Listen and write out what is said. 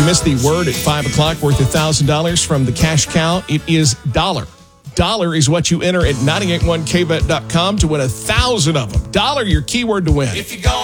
missed the word at 5 o'clock, worth $1,000 from the cash cow. It is dollar. Dollar is what you enter at 981kbet.com to win 1,000 of them. Dollar, your keyword to win. If you go